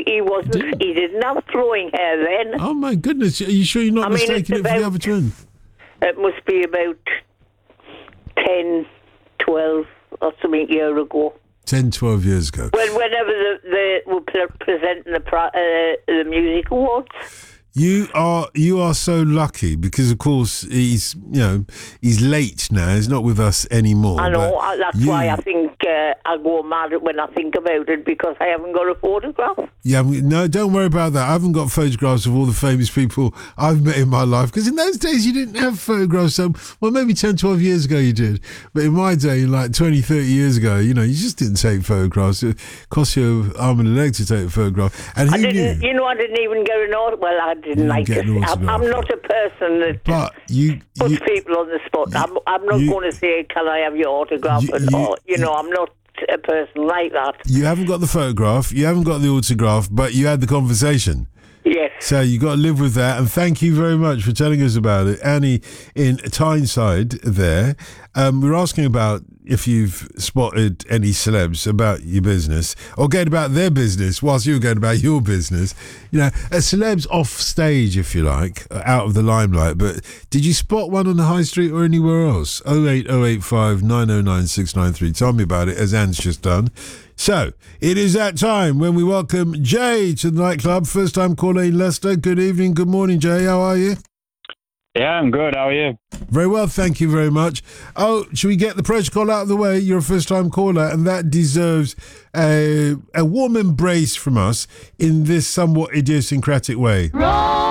he wasn't. He didn't have flowing hair then. Oh my goodness! Are you sure you're not mistaking it for the other twin? It must be about 10, 12 or something year ago. 10, 12 years ago. Whenever they were presenting the music awards. You are so lucky because, of course, he's late now. He's not with us anymore. I know. That's why I think I go mad when I think about it, because I haven't got a photograph. Yeah, no, don't worry about that. I haven't got photographs of all the famous people I've met in my life, because in those days you didn't have photographs. Well, maybe 10, 12 years ago you did. But in my day, like 20, 30 years ago, you just didn't take photographs. It cost you an arm and a leg to take a photograph. And I didn't even get an autograph. Well, I didn't like it. I'm not a person that puts people on the spot. I'm not going to say, can I have your autograph? I'm not a person like that. You haven't got the photograph, you haven't got the autograph, but you had the conversation. Yes. So you got to live with that, and thank you very much for telling us about it. Annie in Tyneside there. We're asking about if you've spotted any celebs about your business, or going about their business whilst you were going about your business. A celeb's off stage, if you like, out of the limelight. But did you spot one on the high street or anywhere else? 08085 909 693. Tell me about it, as Anne's just done. So, it is that time when we welcome Jay to the nightclub. First time caller in Leicester. Good evening, good morning, Jay. How are you? Yeah, I'm good. How are you? Very well, thank you very much. Oh, should we get the protocol out of the way? You're a first-time caller, and that deserves a warm embrace from us in this somewhat idiosyncratic way.